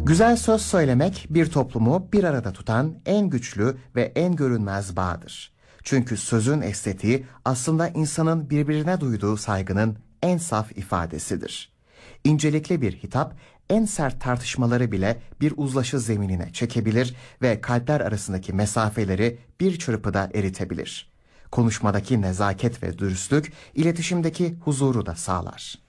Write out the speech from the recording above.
Güzel söz söylemek bir toplumu bir arada tutan en güçlü ve en görünmez bağdır. Çünkü sözün estetiği aslında insanın birbirine duyduğu saygının en saf ifadesidir. İncelikli bir hitap en sert tartışmaları bile bir uzlaşı zeminine çekebilir ve kalpler arasındaki mesafeleri bir çırpıda eritebilir. Konuşmadaki nezaket ve dürüstlük iletişimdeki huzuru da sağlar.